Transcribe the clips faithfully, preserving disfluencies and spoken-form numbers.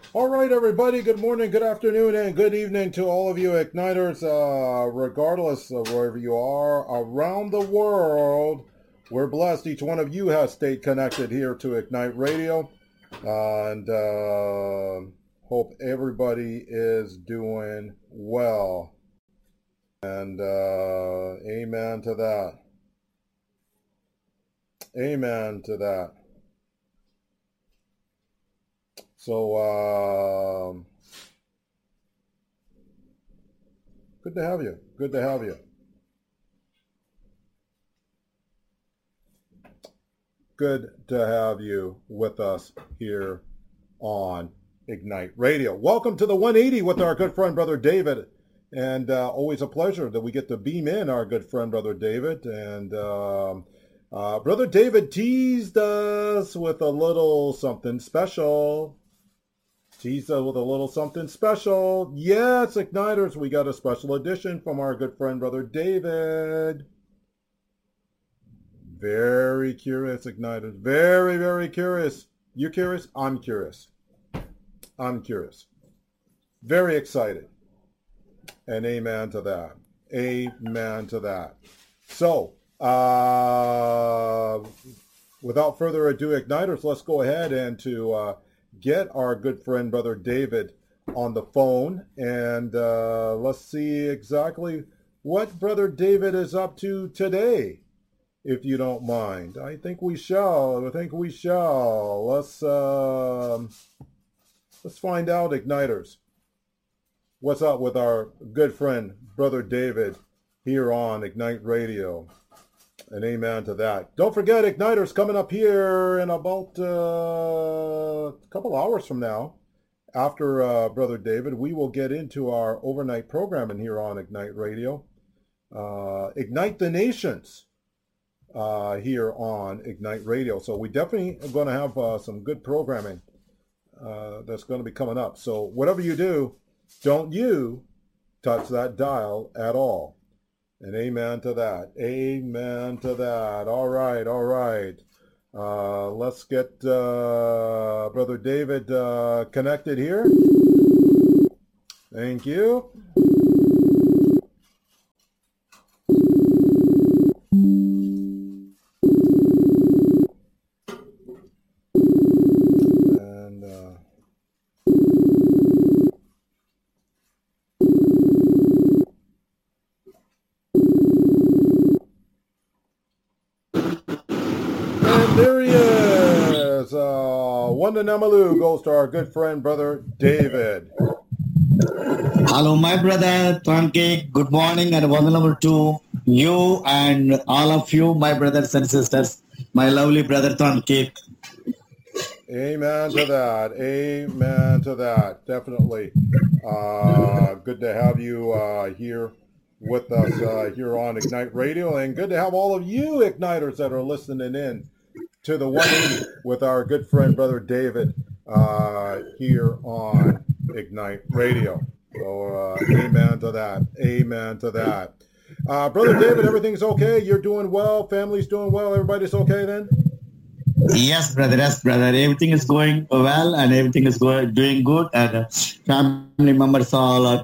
All right, everybody. Good morning, good afternoon, and good evening to all of you Igniters, uh, regardless of wherever you are around the world. We're blessed. Each one of you has stayed connected here to Ignite Radio, uh, and uh, hope everybody is doing well. And uh, amen to that. Amen to that. So, uh, good to have you. Good to have you. Good to have you with us here on Ignite Radio. Welcome to the one eighty with our good friend, Brother David. And uh, always a pleasure that we get to beam in our good friend, Brother David. And um, uh, Brother David teased us with a little something special. Teased us with a little something special. Yes, Igniters, we got a special edition from our good friend, Brother David. Very curious, Igniters. Very, very curious. You curious? I'm curious. I'm curious. Very excited. And amen to that. Amen to that. So, uh, without further ado, Igniters, let's go ahead and to uh, get our good friend, Brother David, on the phone. And uh, let's see exactly what Brother David is up to today, if you don't mind. I think we shall. I think we shall. Let's, uh, let's find out, Igniters. What's up with our good friend, Brother David, here on Ignite Radio? And amen to that. Don't forget, Igniters, coming up here in about uh, a couple hours from now, after uh, Brother David, we will get into our overnight programming here on Ignite Radio. Uh, Ignite the Nations uh, here on Ignite Radio. So we definitely are going to have uh, some good programming uh, that's going to be coming up. So whatever you do, don't you touch that dial at all. And amen to that. Amen to that. All right, all right. Uh, let's get uh, Brother David uh, connected here. Thank you. And uh, there he is. Uh, one to Namalu goes to our good friend, Brother David. Hello, my brother, Twanke. Good morning and one number two. You and all of you, my brothers and sisters, my lovely brother, Twanke. Amen to that. Amen to that. Definitely. Uh, good to have you uh, here with us uh, here on Ignite Radio. And good to have all of you Igniters that are listening in to the one eighty with our good friend, Brother David, uh, here on Ignite Radio. So, uh, amen to that. Amen to that. Uh, Brother David, everything's okay? You're doing well? Family's doing well? Everybody's okay then? Yes, brother. Yes, brother. Everything is going well and everything is going doing good. And uh, family members all are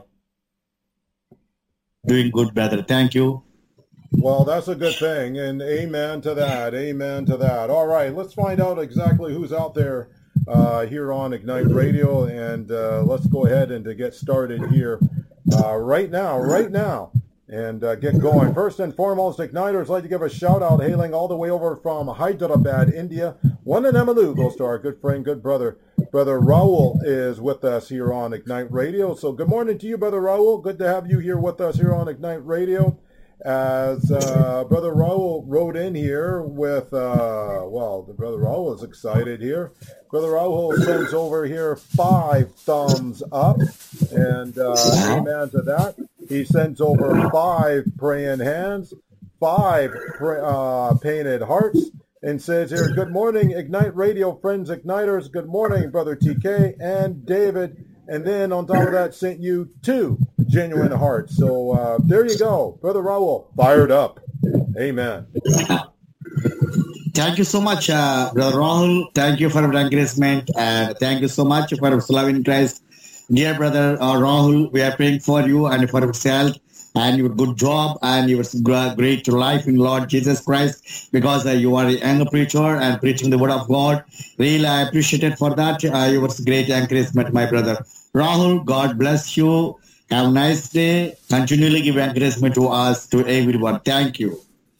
doing good, brother. Thank you. Well, that's a good thing, and amen to that, amen to that. All right, let's find out exactly who's out there uh, here on Ignite Radio, and uh, let's go ahead and to get started here uh, right now, right now, and uh, get going. First and foremost, Igniters, I'd like to give a shout-out hailing all the way over from Hyderabad, India. One in Emalu goes to our good friend, good brother. Brother Raul is with us here on Ignite Radio. So good morning to you, Brother Raul. Good to have you here with us here on Ignite Radio. As uh, Brother Raul wrote in here with, uh, well, the Brother Raul is excited here. Brother Raul sends over here five thumbs up, and uh, amen to that. He sends over five praying hands, five pray, uh, painted hearts, and says here, good morning, Ignite Radio friends, Igniters. Good morning, Brother T K and David. And then on top of that, sent you two genuine hearts. So uh, there you go. Brother Raul, fired up. Amen. Thank you so much, uh, Brother Rahul. Thank you for your encouragement, and thank you so much for your love in Christ. Dear Brother uh, Rahul, we are praying for you and for your health and your good job and your gra- great life in Lord Jesus Christ, because uh, you are a young preacher and preaching the word of God. Really, I appreciate it for that. Uh, your great encouragement, my brother. Rahul, God bless you. Have a nice day. Continually give encouragement to us, to everyone. Thank you.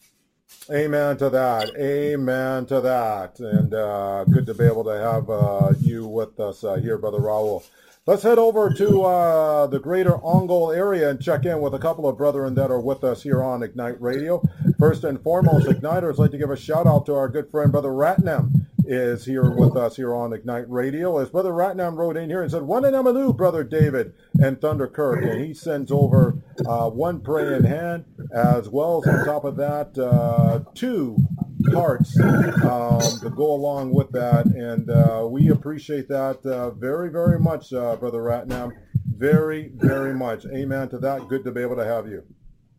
Amen to that. Amen to that. And uh, good to be able to have uh, you with us uh, here, Brother Rahul. Let's head over to uh, the greater Ongole area and check in with a couple of brethren that are with us here on Ignite Radio. First and foremost, Igniters, I'd like to give a shout out to our good friend, Brother Ratnam, is here with us here on Ignite Radio. As Brother Ratnam wrote in here and said, Wananamalu, Brother David and Thunder Kirk. And he sends over uh, one prayer in hand, as well as on top of that, uh, two hearts um, to go along with that. And uh, we appreciate that uh, very, very much, uh, Brother Ratnam. Very, very much. Amen to that. Good to be able to have you.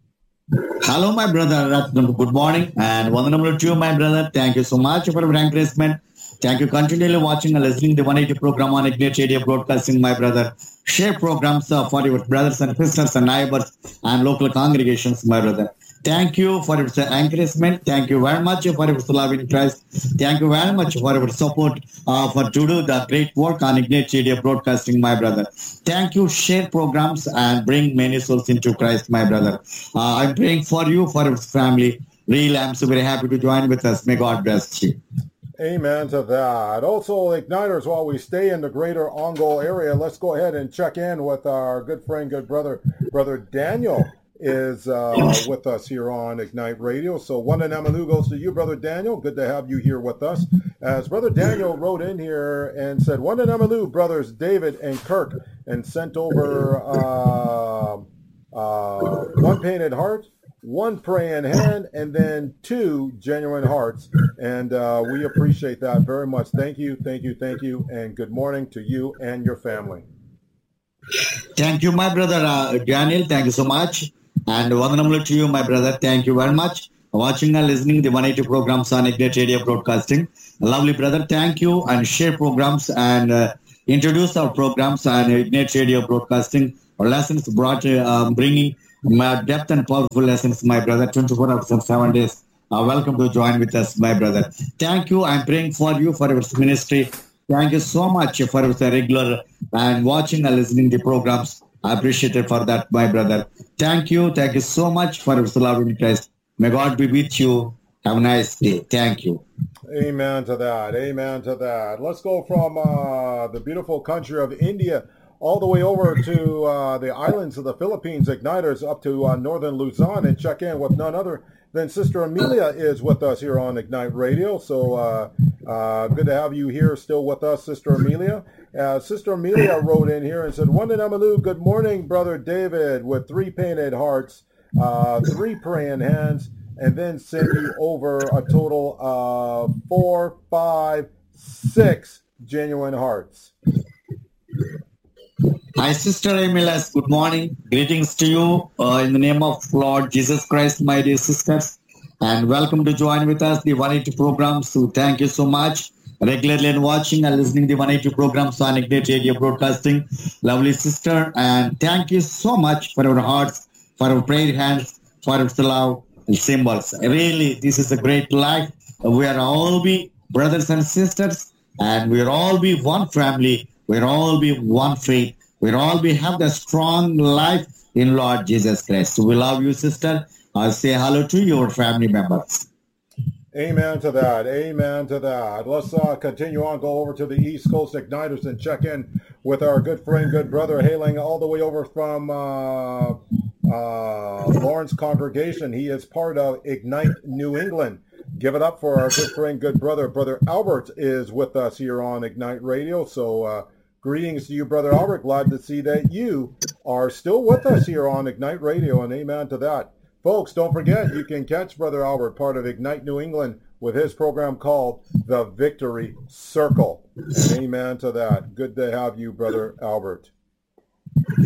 Hello, my brother. Ratnam. Good morning. And one number two, my brother. Thank you so much for your encouragement. Thank you continually watching and listening to the one eighty program on Ignite Radio Broadcasting, my brother. Share programs uh, for your brothers and sisters and neighbors and local congregations, my brother. Thank you for your encouragement. Thank you very much for your love in Christ. Thank you very much for your support uh, for to do the great work on Ignite Radio Broadcasting, my brother. Thank you. Share programs and bring many souls into Christ, my brother. Uh, I'm praying for you, for your family. Really, I'm so very happy to join with us. May God bless you. Amen to that. Also, Igniters, while we stay in the greater Ongole area, let's go ahead and check in with our good friend, good brother, Brother Daniel is uh, with us here on Ignite Radio. So Wananamalu goes to you, Brother Daniel. Good to have you here with us. As Brother Daniel wrote in here and said, Wananamalu, brothers David and Kirk, and sent over uh, uh, one painted heart, one praying hand, and then two genuine hearts. And uh, we appreciate that very much. Thank you, thank you, thank you, and good morning to you and your family. Thank you, my brother uh, Daniel. Thank you so much. And one number to you, my brother. Thank you very much for watching and listening to the one eighty programs on Ignite Radio Broadcasting. Lovely brother, thank you. And share programs and uh, introduce our programs on Ignite Radio Broadcasting. Our lessons brought, uh, bringing uh, depth and powerful lessons, my brother. twenty-four hours and seven days. Uh, welcome to join with us, my brother. Thank you. I'm praying for you for your ministry. Thank you so much for your regular and watching and listening to programs. I appreciate it for that, my brother. Thank you. Thank you so much for your love in Christ. May God be with you. Have a nice day. Thank you. Amen to that. Amen to that. Let's go from uh, the beautiful country of India all the way over to uh, the islands of the Philippines, Igniters, up to uh, northern Luzon, and check in with none other than Sister Amelia is with us here on Ignite Radio. So uh, uh, good to have you here still with us, Sister Amelia. Uh, Sister Amelia wrote in here and said, Wananamalu, good morning, Brother David, with three painted hearts, uh, three praying hands, and then send you over a total of four, five, six genuine hearts. Hi, Sister Amelia. Good morning. Greetings to you uh, in the name of Lord Jesus Christ, my dear sisters. And welcome to join with us the one eighty programs. So thank you so much. Regularly and watching and listening to the one eighty programs on Ignite Radio Broadcasting. Lovely sister. And thank you so much for our hearts, for our prayer hands, for our love and symbols. Really, this is a great life. We are all be brothers and sisters, and we are all be one family. We'll all be one faith. We'll all be have the strong life in Lord Jesus Christ. So we love you, sister. I'll say hello to your family members. Amen to that. Amen to that. Let's uh, continue on, go over to the East Coast Igniters and check in with our good friend, good brother, hailing all the way over from uh, uh, Lawrence congregation. He is part of Ignite New England. Give it up for our good friend, good brother. Brother Albert is with us here on Ignite Radio. So uh, greetings to you, Brother Albert. Glad to see that you are still with us here on Ignite Radio, and amen to that. Folks, don't forget, you can catch Brother Albert, part of Ignite New England, with his program called The Victory Circle. And amen to that. Good to have you, Brother Albert.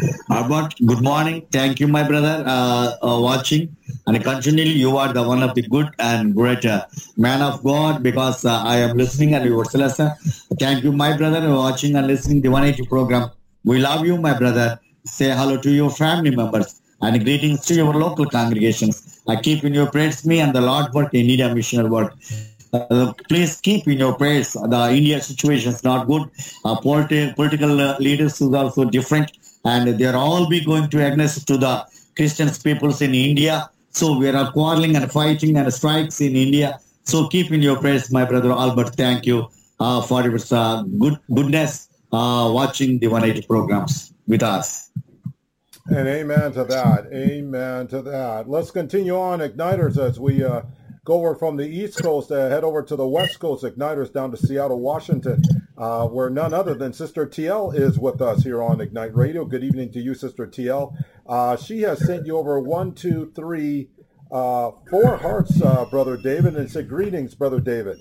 Albert, good morning. Thank you, my brother, uh, uh, watching. And continually, you are the one of the good and great uh, man of God because uh, I am listening and you are Celeste. Thank you, my brother, watching and listening the one eighty program. We love you, my brother. Say hello to your family members and greetings to your local congregations. I keep in your prayers me and the Lord work in India missionary work. Uh, please keep in your prayers. The India situation is not good. Uh, politi- political uh, leaders is also different, and they are all be going to against to the Christian peoples in India. So we are quarreling and fighting and strikes in India. So keep in your prayers, my brother Albert. Thank you uh, for your uh, good goodness uh, watching the one eighty programs with us. And amen to that. Amen to that. Let's continue on, Igniters, as we uh, go over from the East Coast, uh, head over to the West Coast, Igniters down to Seattle, Washington, uh, where none other than Sister T L is with us here on Ignite Radio. Good evening to you, Sister T L. Uh, she has sent you over one, two, three, uh, four hearts, uh, Brother David, and said, greetings, Brother David.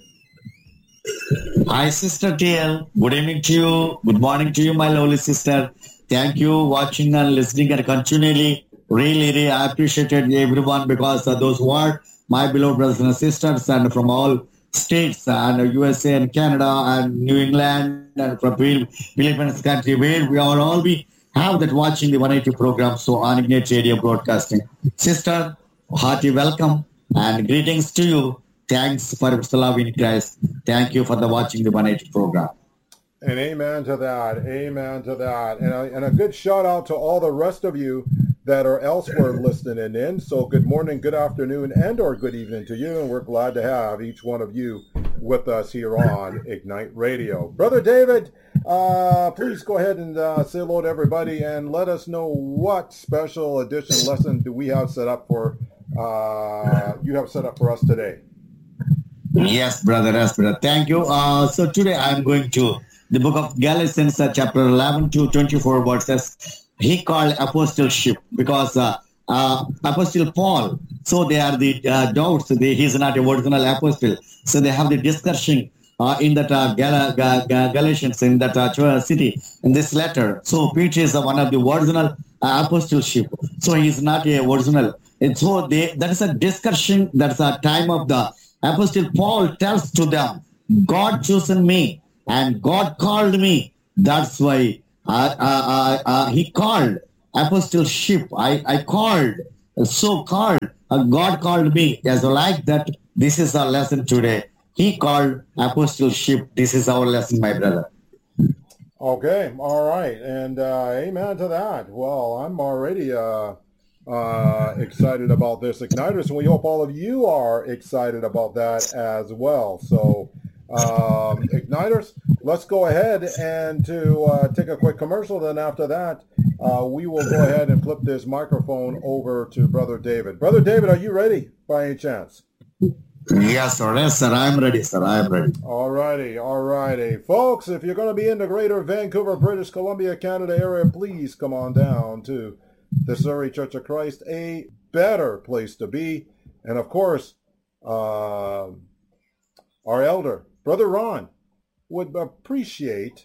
Hi, Sister T L. Good evening to you. Good morning to you, my lovely sister. Thank you watching and listening and continually. Really, really, I appreciated everyone because uh, those who are my beloved brothers and sisters and from all states and U S A and Canada and New England and from Philippines country where we are all be have that watching the one eighty program. So on Ignite Radio Broadcasting. Sister, hearty welcome and greetings to you. Thanks for your love in Christ. Thank you for the watching the one eighty program. And amen to that. Amen to that. And a, and a good shout out to all the rest of you that are elsewhere listening in. So good morning, good afternoon, and or good evening to you. And we're glad to have each one of you with us here on Ignite Radio. Brother David, uh, please go ahead and uh, say hello to everybody and let us know what special edition lesson do we have set up for, uh, you have set up for us today. Yes, brother, yes, brother. Thank you. Uh, so today I'm going to the book of Galatians, uh, chapter eleven to twenty-four verses. He called apostleship because uh, uh, Apostle Paul, so they are the uh, doubts. They, he's not a original apostle. So they have the discussion uh, in that uh, Gal- Gal- Gal- Galatians, in that uh, city, in this letter. So Peter is uh, one of the original uh, apostleship. So he's not a original. And so they, that is a discussion. That's a time of the Apostle Paul tells to them, God chosen me and God called me. That's why uh, uh, uh, uh, he called apostleship. I, I called, so called. Uh, God called me. As like that, this is our lesson today. He called apostleship. This is our lesson, my brother. Okay, all right. And uh, amen to that. Well, I'm already... Uh... Uh, excited about this, Igniters, and we hope all of you are excited about that as well. So, um, Igniters, let's go ahead and to uh, take a quick commercial. Then after that, uh, we will go ahead and flip this microphone over to Brother David. Brother David, are you ready by any chance? Yes, sir. Yes, sir. I'm ready, sir. I'm ready. All righty. All righty. Folks, if you're going to be in the greater Vancouver, British Columbia, Canada area, please come on down to the Surrey Church of Christ, a better place to be. And of course, uh, our elder, Brother Ron, would appreciate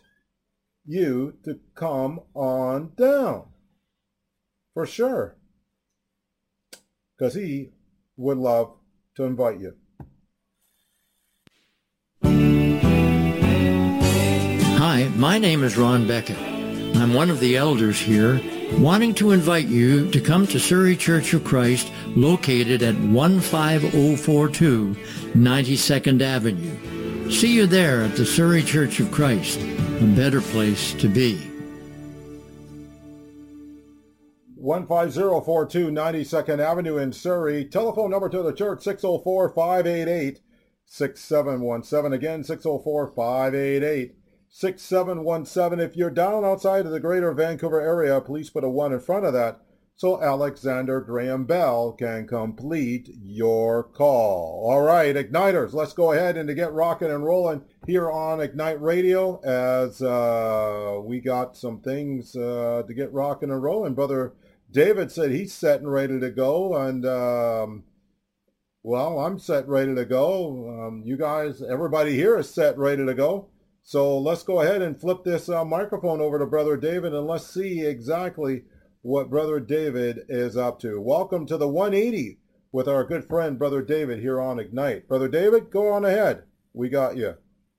you to come on down. For sure. Because he would love to invite you. Hi, my name is Ron Beckett. I'm one of the elders here, wanting to invite you to come to Surrey Church of Christ, located at one five zero four two ninety-second Avenue. See you there at the Surrey Church of Christ, a better place to be. one five zero four two ninety-second Avenue in Surrey. Telephone number to the church, six oh four, five eight eight, six seven one seven. Again, six oh four, five eight eight, six seven one seven. If you're down outside of the greater Vancouver area, please put a one in front of that so Alexander Graham Bell can complete your call. All right, Igniters, let's go ahead and to get rocking and rolling here on Ignite Radio as uh, we got some things uh, to get rocking and rolling. Brother David said he's set and ready to go, and um, well, I'm set ready to go. Um, you guys, everybody here is set ready to go. So let's go ahead and flip this uh, microphone over to Brother David, and let's see exactly what Brother David is up to. Welcome to the one eighty with our good friend Brother David here on Ignite. Brother David, go on ahead. We got you.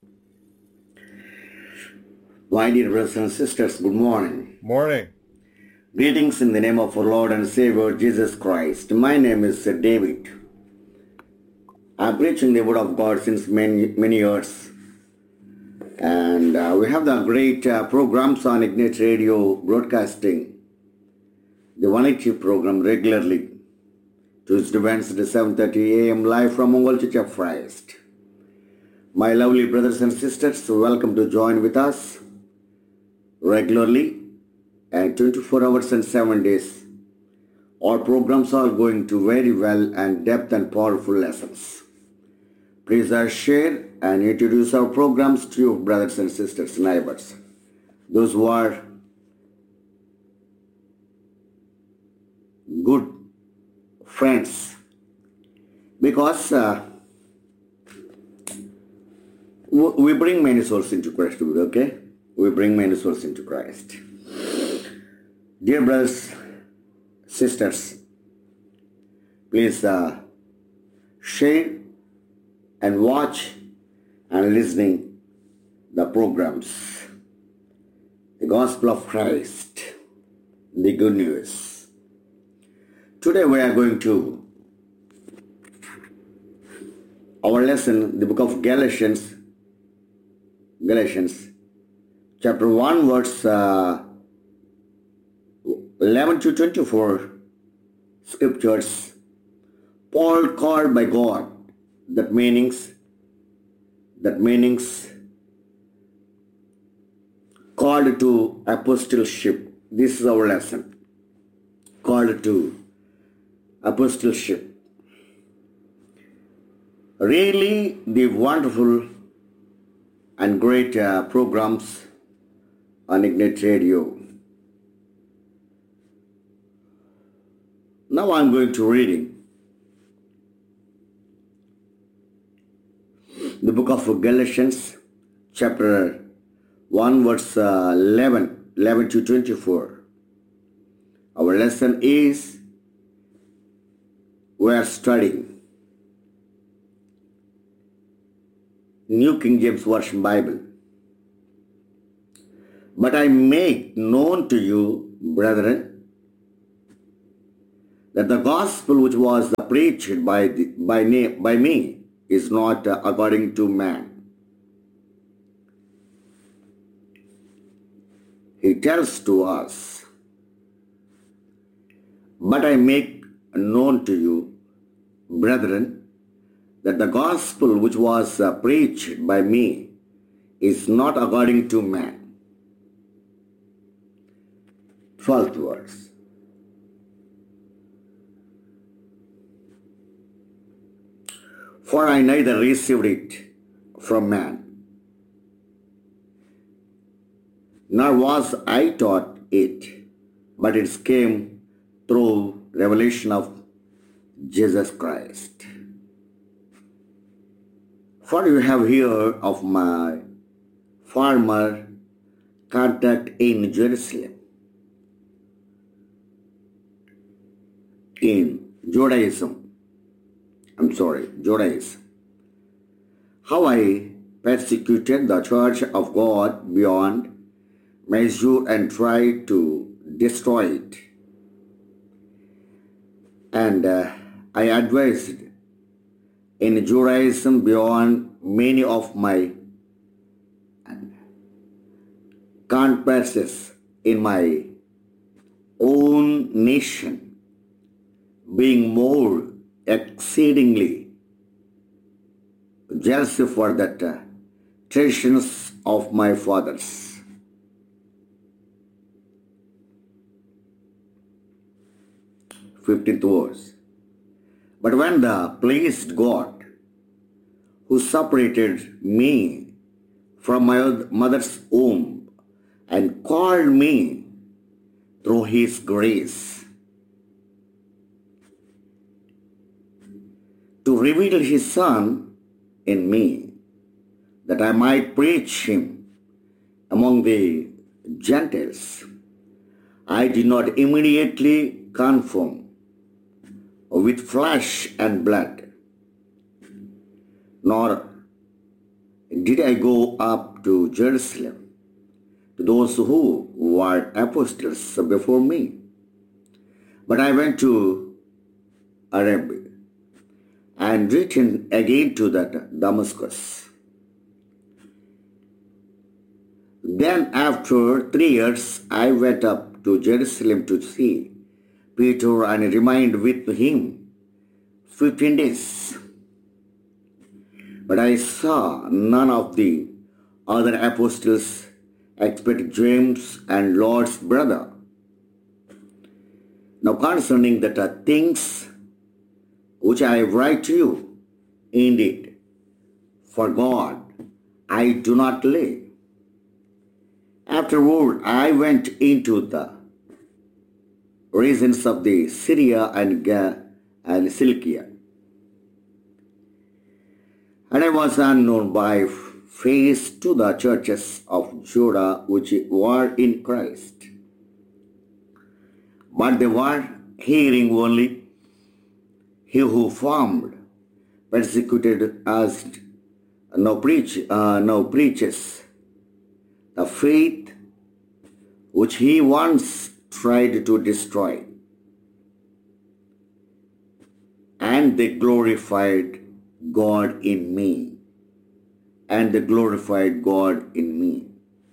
My dear brothers and sisters, good morning. Morning. Greetings in the name of our Lord and Savior Jesus Christ. My name is David. I'm preaching the Word of God since many, many years. And uh, we have the great uh, programs on Ignite Radio broadcasting. The one eighty program regularly. Tuesday, Wednesday, seven thirty a.m. live from Mongol Church of Christ. My lovely brothers and sisters, welcome to join with us regularly and twenty-four hours and seven days. Our programs are going to very well and depth and powerful lessons. Please uh, share and introduce our programs to your brothers and sisters, neighbors, those who are good friends, because uh, we bring many souls into Christ, okay? We bring many souls into Christ. Dear brothers, sisters, please uh, share and watch and listening the programs. The Gospel of Christ, the good news. Today we are going to our lesson, the book of Galatians, Galatians, chapter one, verse uh, eleven to twenty-four, scriptures. Paul called by God, that meanings, that meanings, called to apostleship. This is our lesson. Called to apostleship. Really the wonderful and great uh, programs on Ignite Radio. Now I'm going to reading the book of Galatians, chapter one, verse uh, eleven, eleven to twenty-four. Our lesson is, we are studying New King James Version Bible. But I make known to you, brethren, that the gospel which was preached by, the, by, by me is not uh, according to man. He tells to us, but I make known to you, brethren, that the gospel which was uh, preached by me is not according to man. Twelfth verse. For I neither received it from man, nor was I taught it, but it came through revelation of Jesus Christ. For you have heard of my former contact in Jerusalem, in Judaism, I'm sorry, Judaism, how I persecuted the church of God beyond measure and tried to destroy it. And uh, I advised in Judaism beyond many of my converses in my own nation, being more exceedingly jealous for that uh, traditions of my fathers. fifteenth verse. But when the pleased God, who separated me from my mother's womb and called me through his grace to reveal his Son in me, that I might preach him among the Gentiles, I did not immediately conform with flesh and blood, nor did I go up to Jerusalem to those who were apostles before me, but I went to Arabia and returned again to that Damascus. Then after three years, I went up to Jerusalem to see Peter and remained with him fifteen days. But I saw none of the other apostles except James and Lord's brother. Now concerning the uh, things which I write to you, indeed, for God I do not lay. Afterward I went into the regions of the Syria and, Ga- and Cilicia, and I was unknown by face to the churches of Judah which were in Christ. But they were hearing only. He who formed, persecuted us, now, preach, uh, now preaches the faith which he once tried to destroy. And they glorified God in me. And they glorified God in me.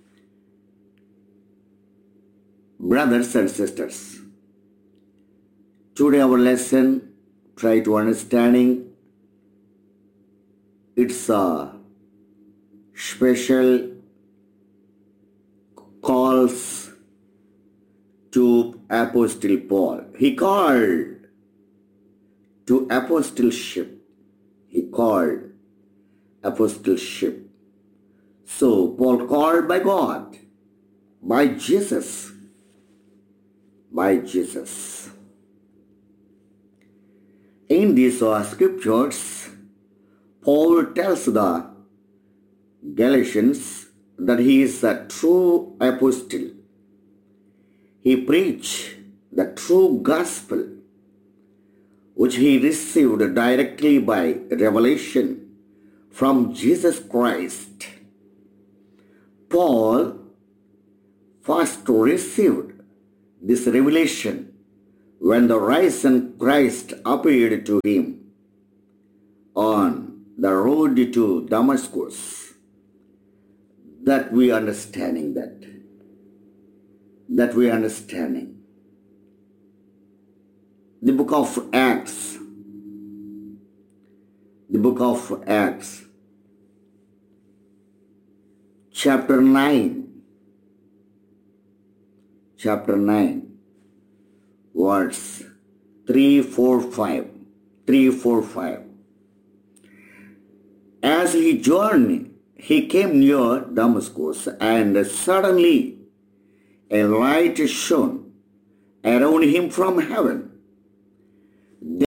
Brothers and sisters, today our lesson, try to understanding, it's a special calls to Apostle Paul. He called to apostleship. He called apostleship. So Paul called by God, by Jesus, by Jesus. In these uh, scriptures, Paul tells the Galatians that he is a true apostle. He preached the true gospel which he received directly by revelation from Jesus Christ. Paul first received this revelation when the risen Christ appeared to him on the road to Damascus. That we understanding that. That we understanding. The book of Acts. The book of Acts. Chapter nine. Chapter nine. Verse three, four, five. three, four, five. As he journeyed, he came near Damascus, and suddenly a light shone around him from heaven. Then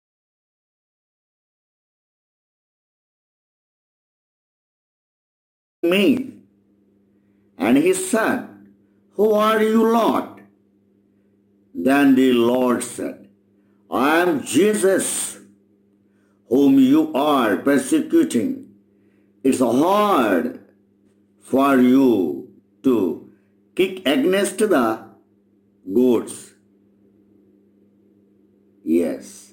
me, and he said, "Who are you, Lord?" Then the Lord said, "I am Jesus, whom you are persecuting. It's hard for you to kick against the goats." Yes.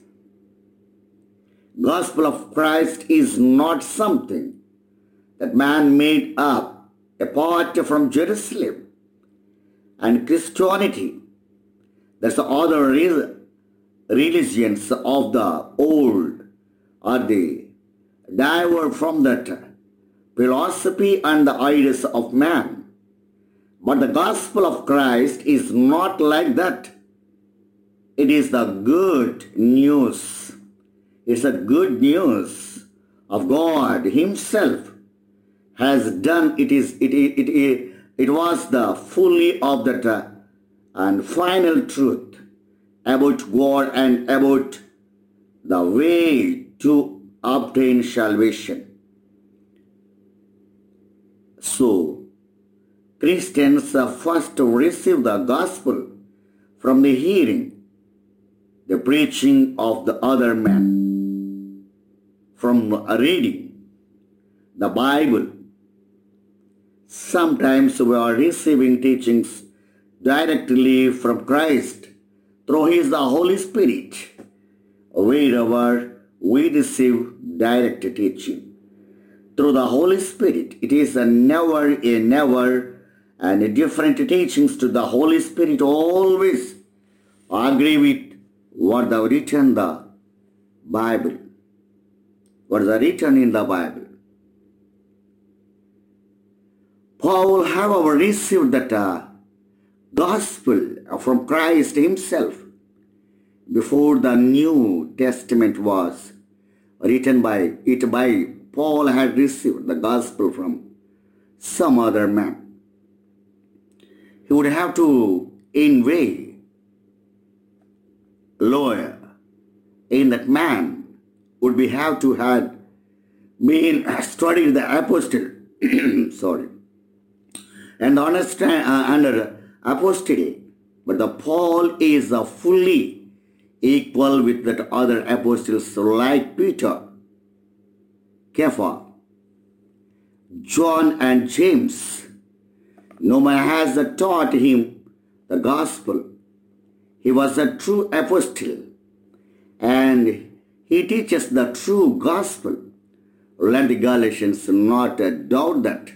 Gospel of Christ is not something that man made up apart from Jerusalem and Christianity. That's the other religions of the old are they divert from that philosophy and the ideas of man. But the gospel of Christ is not like that. It is the good news. It's the good news of God himself has done. It is it it it, it was the fully of that uh, and final truth about God and about the way to obtain salvation. So, Christians uh, first receive the gospel from the hearing, the preaching of the other man, from reading the Bible. Sometimes we are receiving teachings directly from Christ through His the Holy Spirit, wherever we receive direct teaching. Through the Holy Spirit, it is a never, a never, and a different teachings to the Holy Spirit always agree with what the written the Bible, what is written in the Bible. Paul, however, received that uh, gospel from Christ Himself before the New Testament was written by it by Paul had received the gospel from some other man. He would have to inveigh lawyer in that man would be have to had been studied the apostle sorry and understand uh, under apostle, but the Paul is uh, fully equal with that other apostles like Peter, Kepha, John and James. No man has uh, taught him the gospel. He was a true apostle and he teaches the true gospel. Let the Galatians not uh, doubt that.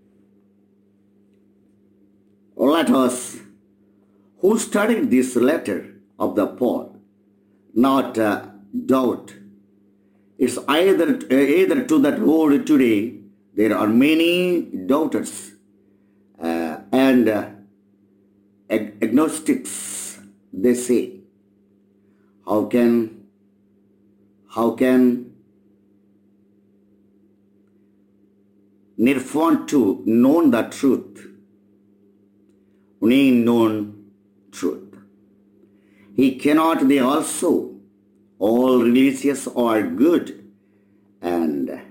Let us, who studied this letter of the Paul, not uh, doubt. It's either, uh, either to that word today, there are many doubters uh, and uh, ag- agnostics, they say. How can, how can Nirfont to know the truth? Known truth. He cannot, they also, all religious are good and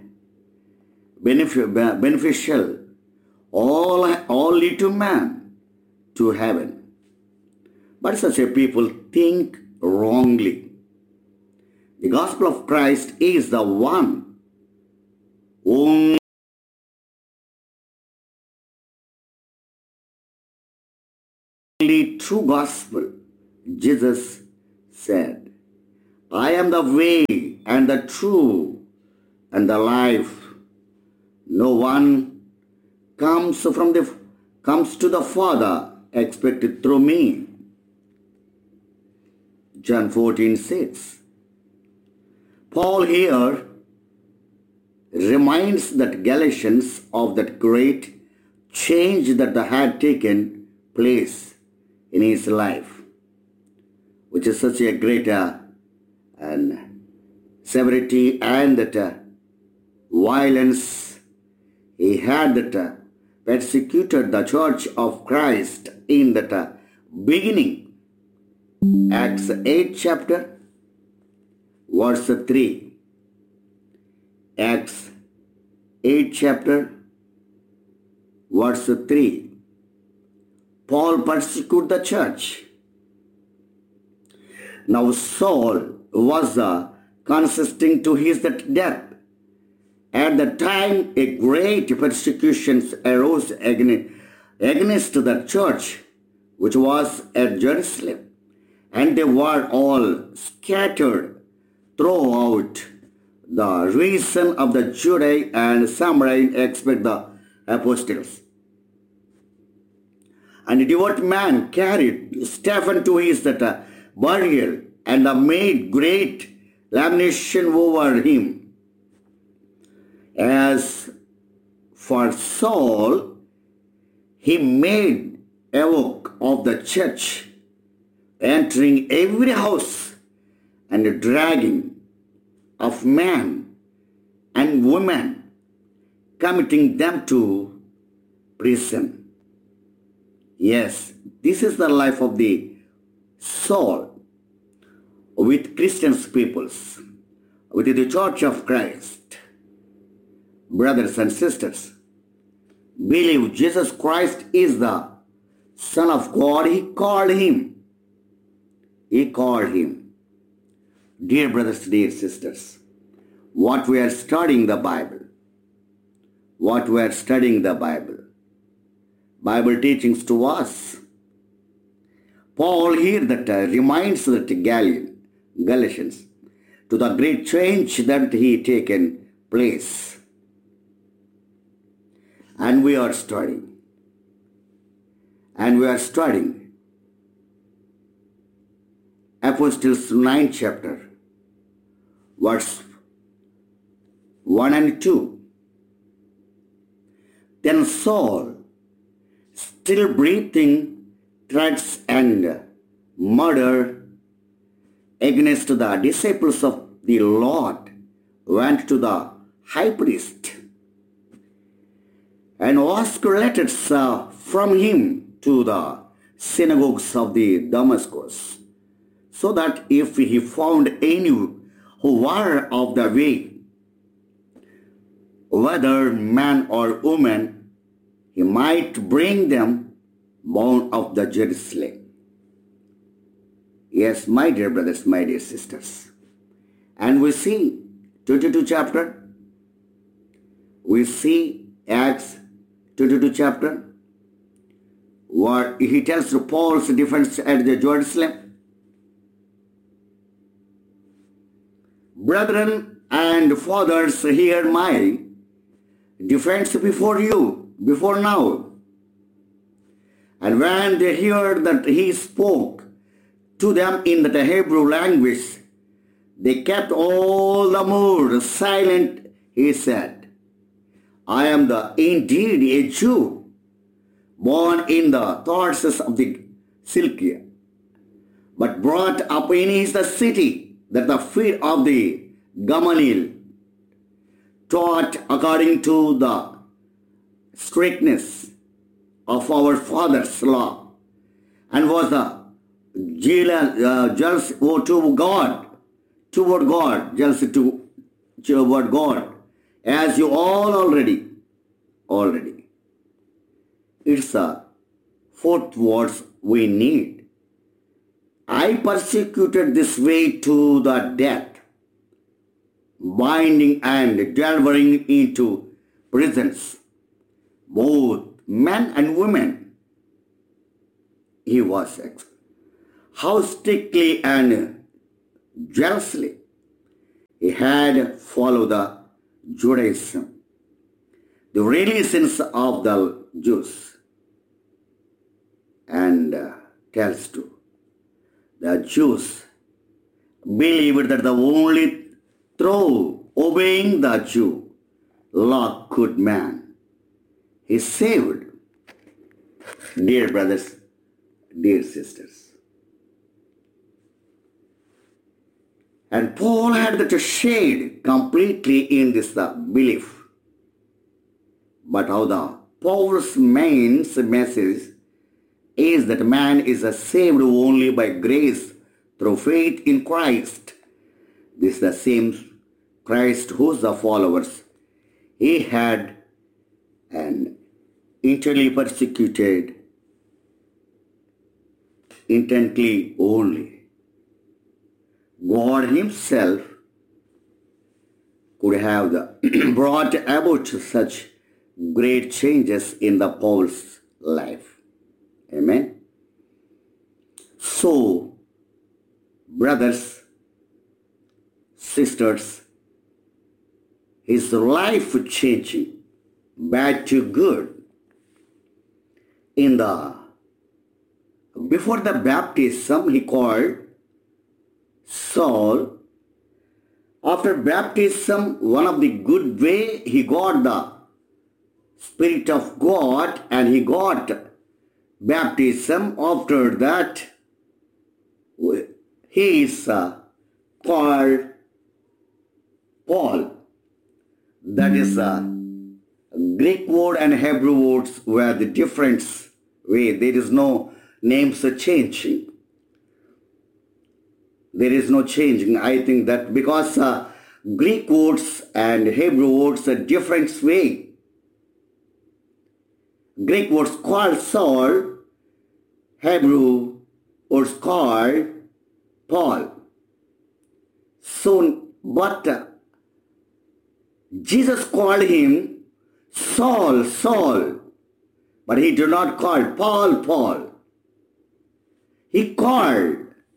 beneficial, all, all lead to man, to heaven. But such a people think wrongly. The gospel of Christ is the one only true gospel. Jesus said, I am the way and the truth and the life. No one comes from the comes to the Father except through me. John fourteen six. Paul here reminds that Galatians of that great change that had taken place in his life, which is such a great uh, and severity and that uh, violence. He had that uh, persecuted the church of Christ in that uh, beginning. Acts eight chapter, verse three. Acts eight chapter, verse three. Paul persecuted the church. Now Saul was uh, consisting to his death. At the time, a great persecution arose against the church, which was at Jerusalem, and they were all scattered throughout the region of the Judea and Samaria, except the apostles. And a devout man carried Stephen to his uh, burial and uh, made great lamentation over him. As for Saul, he made havoc of the church, entering every house and dragging of men and women, committing them to prison. Yes, this is the life of the Saul with Christian peoples, with the Church of Christ. Brothers and sisters, believed Jesus Christ is the Son of God, he called him. He called him. Dear brothers, dear sisters, what we are studying the Bible, what we are studying the Bible, Bible teachings to us. Paul here that uh, reminds that Galilean, Galatians to the great change that he taken place. And we are studying. And we are studying Apostles ninth chapter, verse one and two. Then Saul, still breathing threats and murder against the disciples of the Lord, went to the high priest and asked letters uh, from him to the synagogues of the Damascus, so that if he found any who were of the way, whether man or woman, he might bring them bound of the Jerusalem. Yes, my dear brothers, my dear sisters. And we see twenty-two chapter. We see Acts twenty-two chapter, where he tells to Paul's defense at the Jerusalem. Brethren and fathers, hear my defense before you, before now. And when they heard that he spoke to them in the Hebrew language, they kept all the more silent. He said, I am the indeed a Jew, born in the Tarsus of the Cilicia, but brought up in his city, that the feet of the Gamaliel, taught according to the strictness of our father's law, and was a jealous to God, toward God, jealous to toward God, as you all already, already. It's a fourth words we need. I persecuted this way to the death, binding and delivering into prisons both men and women. He was ex- how strictly and jealously he had followed the Judaism, the religions of the Jews, and uh, tells to the Jews believed that the only through obeying the Jew law could man he saved. Dear brothers, dear sisters. And Paul had that shade completely in this uh, belief. But how the Paul's main message is that man is uh, saved only by grace through faith in Christ. This is the same Christ whose the followers he had and intently persecuted, intently only. God himself could have the brought about such great changes in the Paul's life. Amen. So, brothers, sisters, his life changing, bad to good. In the before the baptism, he called Saul. After baptism, one of the good way he got the Spirit of God, and he got baptism. After that, he is uh, called Paul. That is a Greek word and Hebrew words were the difference way. There is no names changing. There is no changing. I think that because uh, Greek words and Hebrew words are different way. Greek words called Saul, Hebrew words called Paul. So, but uh, Jesus called him Saul, Saul, but he did not call Paul, Paul. He called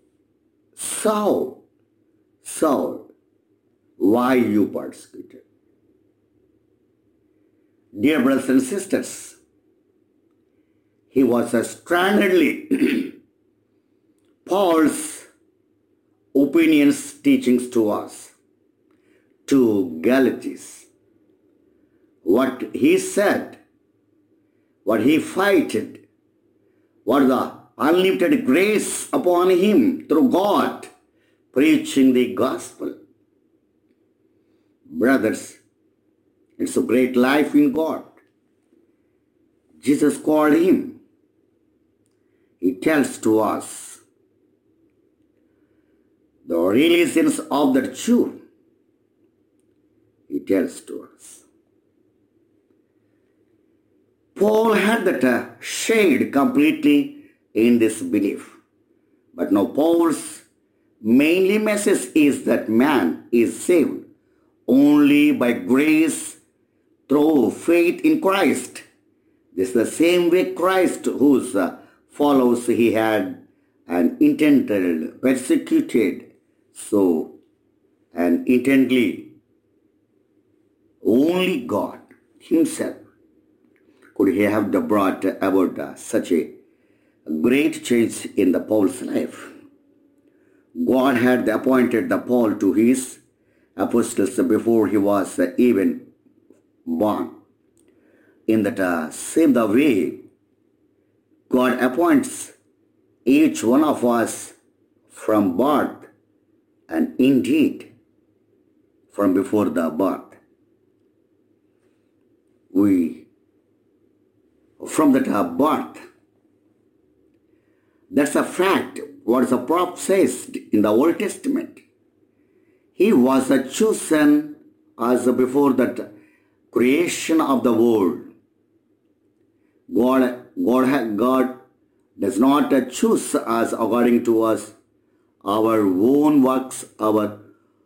Saul, Saul. Why you persecuted? Dear brothers and sisters, he was a strandedly Paul's opinions, teachings to us, to Galatians. What he said, what he fighted, what the unlimited grace upon him through God, preaching the gospel. Brothers, it's a great life in God. Jesus called him. He tells to us the religions of the Jew. He tells to us. Paul had that uh, shade completely in this belief. But now Paul's mainly message is that man is saved only by grace through faith in Christ. This is the same way Christ, whose uh, followers he had and intended, persecuted, so and intently only God himself could he have brought about uh, such a great change in the Paul's life. God had appointed the Paul to his apostles before he was uh, even born. In that uh, same the way, God appoints each one of us from birth, and indeed from before the birth. We, from that uh, birth, that's a fact, what the prophet says in the Old Testament. He was uh, chosen as before that creation of the world. God, God, God does not uh, choose us according to us, our own works, our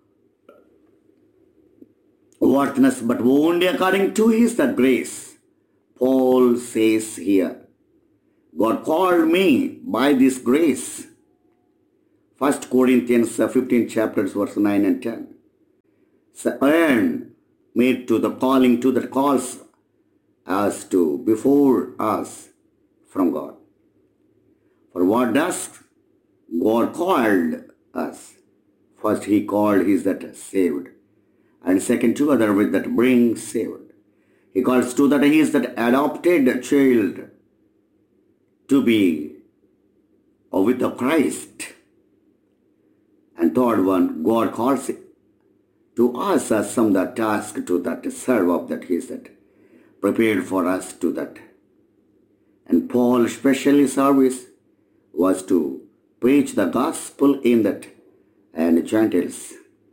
worthiness, but only according to his the grace. Paul says here, God called me by this grace. First Corinthians fifteen chapters, verse nine and ten. So earn made to the calling to that calls us to before us from God. For what does God called us? First he called his that saved, and second two other with that bring saved. He calls to that he is that adopted child to be with the Christ. And third one, God calls it to us as some the task to that serve of that he is that prepared for us to that. And Paul's special service was to preach the gospel in that and Gentiles.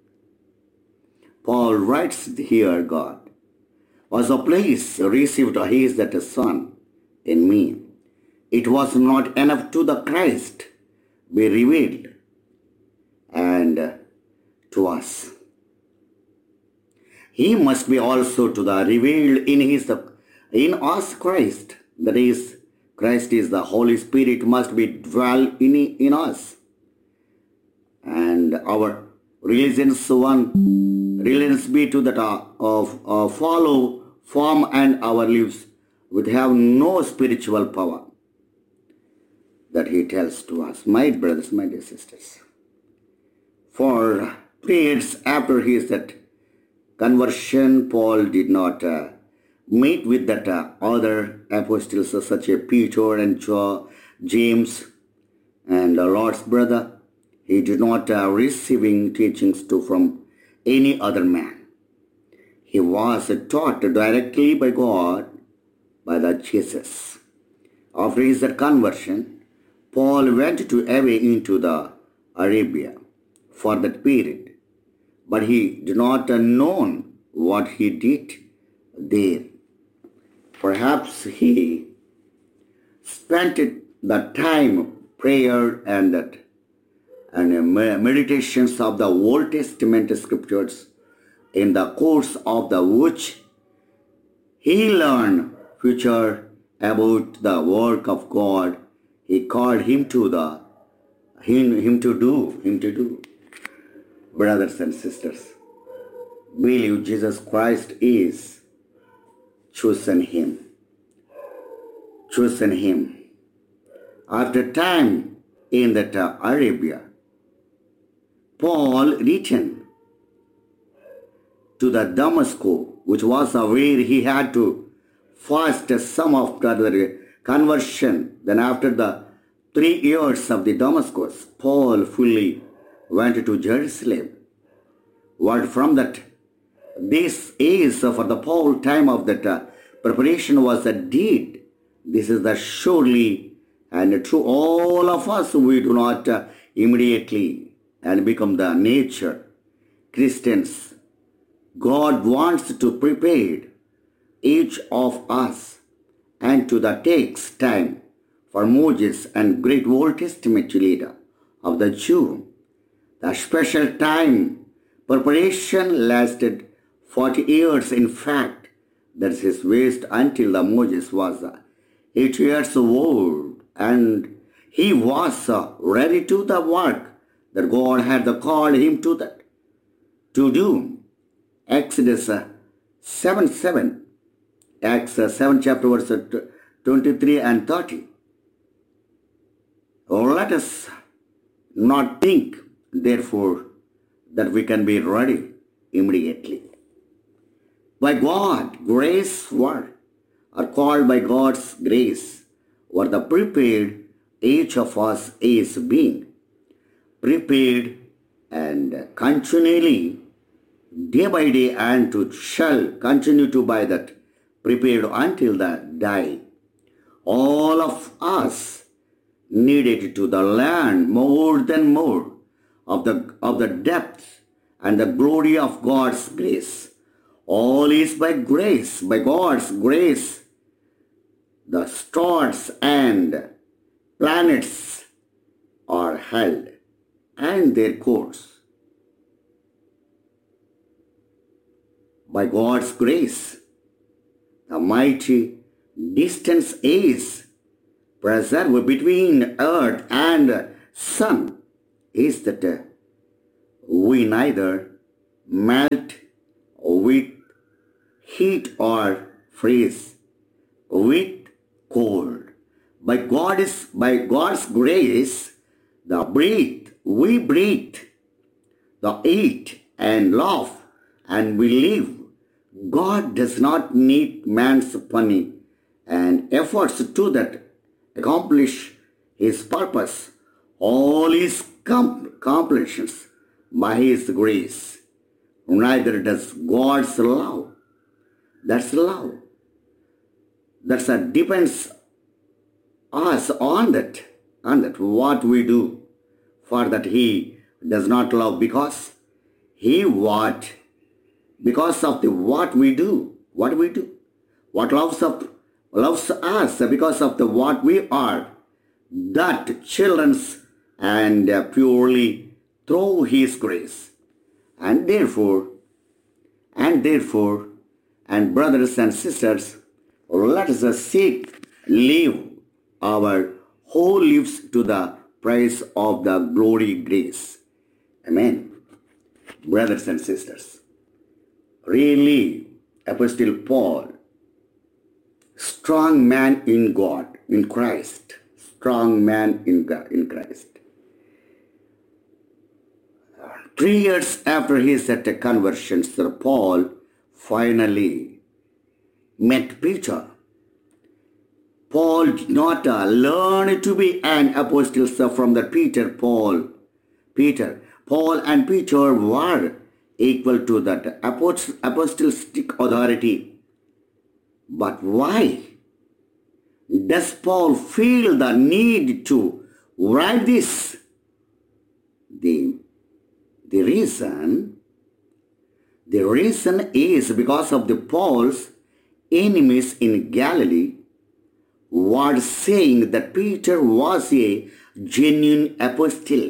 Paul writes here, God was a place received he is that son in me. It was not enough to the Christ be revealed and to us. He must be also to the revealed in his in us Christ. That is, Christ is the Holy Spirit must be dwell in, in us. And our religions one religions be to that uh, of uh, follow form and our lives would have no spiritual power. That he tells to us, my brothers, my dear sisters. For three years after his that conversion, Paul did not uh, meet with that uh, other apostles such as Peter and John, James and the Lord's brother. He did not uh, receiving teachings to from any other man. He was uh, taught directly by God, by the Jesus. After his uh, conversion, Paul went to away into the Arabia for that period, but he did not uh, know what he did there. Perhaps he spent the time prayer and that and meditations of the Old Testament scriptures, in the course of the which he learned future about the work of God. He called him to the him, him to do him to do. Brothers and sisters, believe Jesus Christ is chosen him. Chosen him. After time in that uh, Arabia, Paul returned to the Damascus, which was uh, where he had to fast some of the conversion. Then after the three years of the Damascus, Paul fully went to Jerusalem. What from that, this is uh, for the Paul time of that uh, preparation was a deed. This is the surely and to all of us, we do not uh, immediately and become the nature Christians. God wants to prepare each of us, and to that takes time for Moses and great Old Testament leader of the Jew. The special time preparation lasted forty years. In fact, that is his waste until the Moses was uh, eight years old, and he was uh, ready to the work that God had called him to that to do. Exodus uh, seven seven, Acts uh, seven chapter verse twenty-three and thirty. Oh, let us not think, therefore, that we can be ready immediately. By God, grace were, are called by God's grace, were the prepared each of us is being prepared and continually, day by day, and to shall continue to by that prepared until the die. All of us needed to the learn more than more of the of the depth and the glory of God's grace. All is by grace, by God's grace. The stars and planets are held and their course by God's grace. The mighty distance is preserved between earth and sun is that uh, we neither melt with heat or freeze with cold. By God is by God's grace, the breathe, we breathe, the eat and laugh, and we live. God does not need man's money and efforts to that accomplish his purpose. All his accomplishments by his grace. Neither does God's love. That's love. That's a depends us on that, on that what we do. For that he does not love because he what? Because of the what we do. What we do. What loves of loves us because of the what we are. That children's and uh, purely through his grace. And therefore, and therefore, and brothers and sisters, let us seek, live our whole lives to the praise of the glory grace. Amen. Brothers and sisters, really, Apostle Paul, strong man in God, in Christ, strong man in God, in Christ. Three years after his conversion, Sir Paul finally met Peter. Paul did not uh, learn to be an apostle from the Peter, Paul. Peter, Paul and Peter were equal to that apost- apostolic authority. But why does Paul feel the need to write this? The, the reason, the reason is because of the Paul's enemies in Galilee was saying that Peter was a genuine apostle.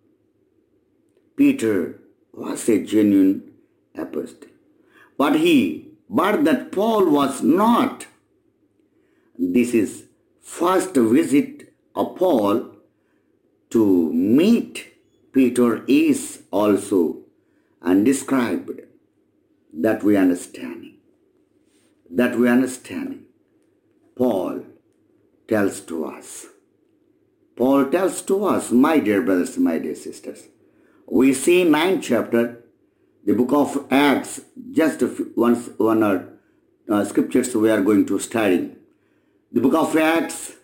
Peter was a genuine apostle. But he, but that Paul was not. This is first visit of Paul to meet Peter is also undescribed. That we understand. That we understand. Paul tells to us. Paul tells to us, my dear brothers, my dear sisters. We see ninth chapter, the book of Acts, just a few, one, one or uh, scriptures we are going to study. The book of Acts,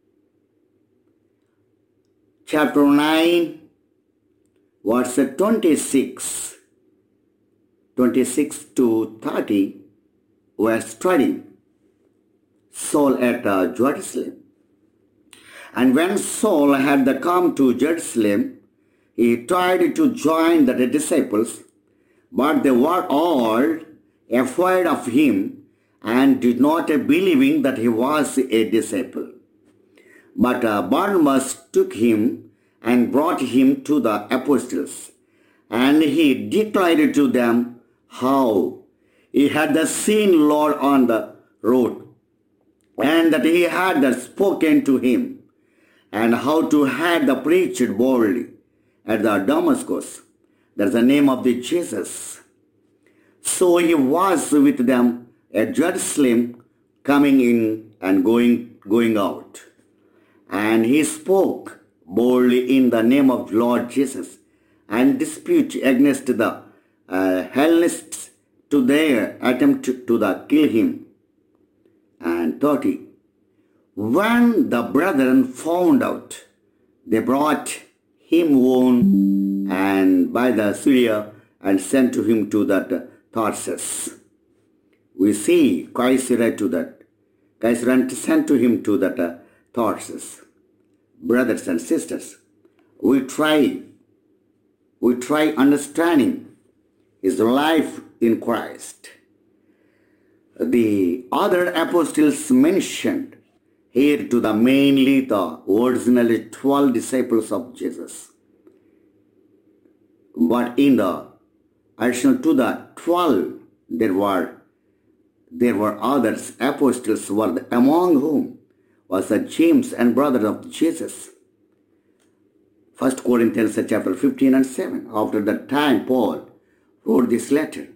chapter nine, verse twenty-six, twenty-six to thirty, we are studying Saul at uh, Jerusalem. And when Saul had come to Jerusalem, he tried to join the disciples, but they were all afraid of him and did not believe that he was a disciple. But uh, Barnabas took him and brought him to the apostles, and he declared to them how he had seen Lord on the road, and that he had spoken to him, and how to had the preached boldly at the Damascus. That's the name of the Jesus. So he was with them at Jerusalem, coming in and going, going out. And he spoke boldly in the name of Lord Jesus, and dispute against the uh, Hellenists to their attempt to, to the kill him. And thirty. When the brethren found out, they brought him home and by the Syria and sent to him to that Tarsus. We see Christ read to that. Christ sent to him to that uh, Tarsus. Brothers and sisters, we try, we try understanding his life in Christ. The other apostles mentioned here to the mainly the originally twelve disciples of Jesus. But in the addition to the twelve, there were there were others apostles were among whom was a James and brother of Jesus. First Corinthians chapter fifteen and seven. After that time, Paul wrote this letter.